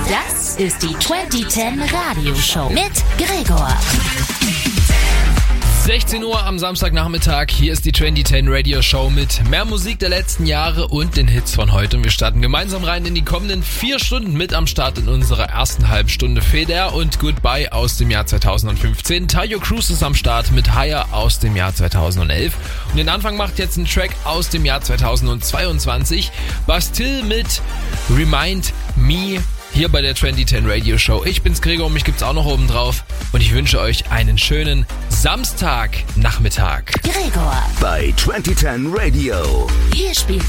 Das ist die 2010 Radioshow mit Gregor. 16 Uhr am Samstagnachmittag, hier ist die 2010 Radio Show mit mehr Musik der letzten Jahre und den Hits von heute. Und wir starten gemeinsam rein in die kommenden 4 Stunden mit am Start in unserer ersten Halbstunde. Feder und Goodbye aus dem Jahr 2015. Tayo Cruz ist am Start mit Higher aus dem Jahr 2011. Und den Anfang macht jetzt ein Track aus dem Jahr 2022. Bastille mit Remind Me. Hier bei der 2010 Radio Show. Ich bin's Gregor und mich gibt's auch noch oben drauf. Und ich wünsche euch einen schönen Samstagnachmittag. Gregor bei 2010 Radio. Hier spielt